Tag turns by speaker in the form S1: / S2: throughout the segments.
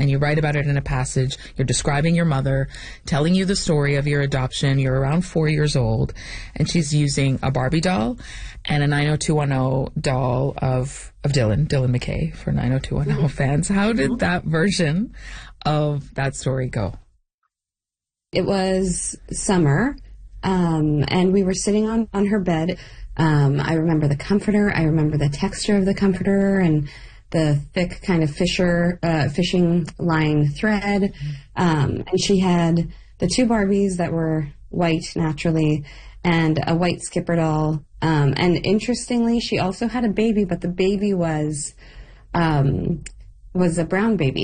S1: and you write about it in a passage. You're describing your mother, telling you the story of your adoption. You're around 4 years old, and she's using a Barbie doll and a 90210 doll of Dylan McKay for 90210 fans. How did that version of that story go?
S2: It was summer, and we were sitting on her bed. I remember the comforter. I remember the texture of the comforter and the thick kind of fishing line thread. And she had the two Barbies that were white naturally and a white Skipper doll. And interestingly, she also had a baby, but the baby was a brown baby.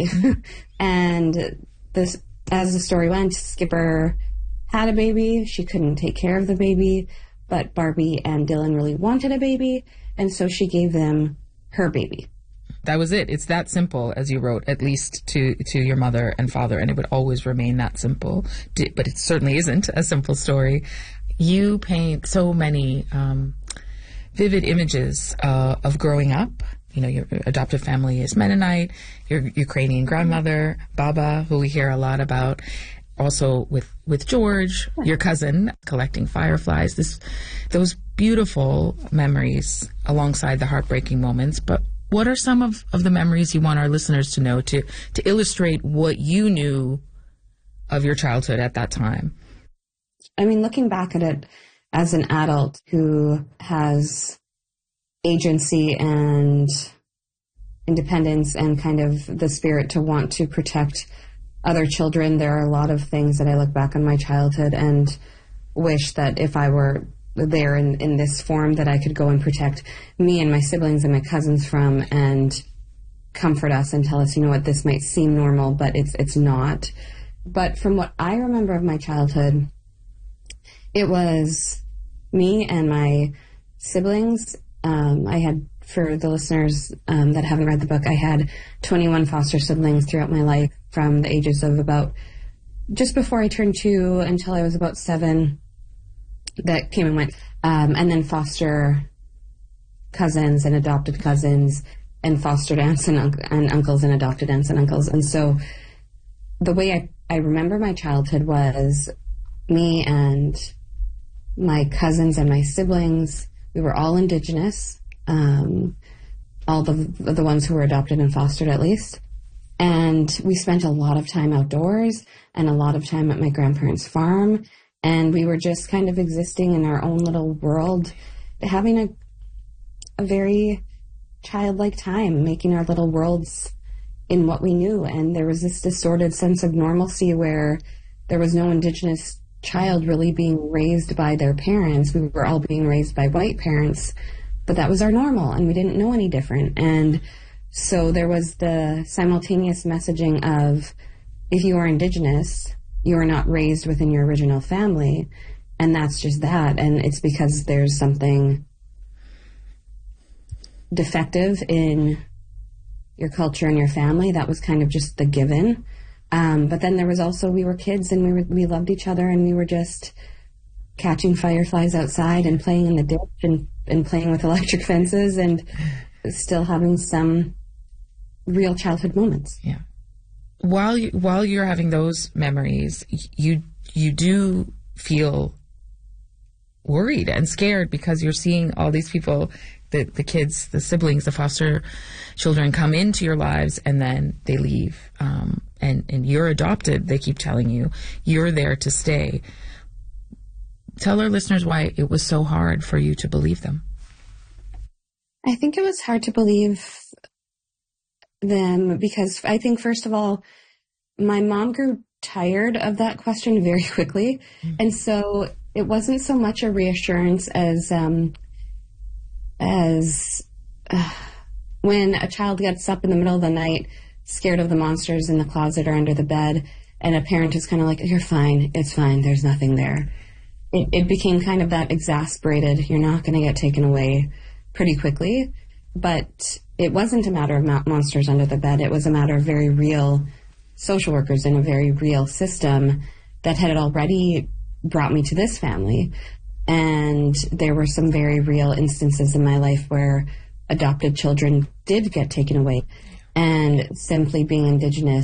S2: And this, as the story went, Skipper had a baby. She couldn't take care of the baby, but Barbie and Dylan really wanted a baby, and so she gave them her baby.
S1: That was it. It's that simple, as you wrote, at least to your mother and father, and it would always remain that simple. But it certainly isn't a simple story. You paint so many vivid images of growing up. You know, your adoptive family is Mennonite, your Ukrainian grandmother, Baba, who we hear a lot about. Also with George, your cousin, collecting fireflies. Those beautiful memories alongside the heartbreaking moments. But what are some of the memories you want our listeners to know to illustrate what you knew of your childhood at that time?
S2: I mean, looking back at it as an adult who has agency and independence and kind of the spirit to want to protect other children, there are a lot of things that I look back on my childhood and wish that if I were there in this form that I could go and protect me and my siblings and my cousins from and comfort us and tell us, you know what, this might seem normal, but it's not. But from what I remember of my childhood, it was me and my siblings. I had, for the listeners that haven't read the book, I had 21 foster siblings throughout my life from the ages of about just before I turned 2 until I was about 7 that came and went. And then foster cousins and adopted cousins and fostered aunts and uncles and adopted aunts and uncles. And so the way I remember my childhood was me and my cousins and my siblings. We were all Indigenous, all the ones who were adopted and fostered at least. And we spent a lot of time outdoors and a lot of time at my grandparents' farm. And we were just kind of existing in our own little world, having a very childlike time, making our little worlds in what we knew. And there was this distorted sense of normalcy where there was no Indigenous child really being raised by their parents. We were all being raised by white parents, but that was our normal and we didn't know any different. And so there was the simultaneous messaging of, if you are Indigenous, you are not raised within your original family, and that's just that. And it's because there's something defective in your culture and your family. That was kind of just the given. But then there was also, we were kids and we loved each other and we were just catching fireflies outside and playing in the ditch and playing with electric fences and still having some real childhood moments.
S1: Yeah. While you're having those memories, you do feel worried and scared because you're seeing all these people, the kids, the siblings, the foster children come into your lives and then they leave. And you're adopted, they keep telling you. You're there to stay. Tell our listeners why it was so hard for you to believe them.
S2: I think it was hard to believe them because I think, first of all, my mom grew tired of that question very quickly. Mm-hmm. And so it wasn't so much a reassurance as when a child gets up in the middle of the night, scared of the monsters in the closet or under the bed, and a parent is kind of like, you're fine, it's fine, there's nothing there. It became kind of that exasperated, you're not going to get taken away pretty quickly. But it wasn't a matter of monsters under the bed. It was a matter of very real social workers in a very real system that had already brought me to this family. And there were some very real instances in my life where adopted children did get taken away. And simply being Indigenous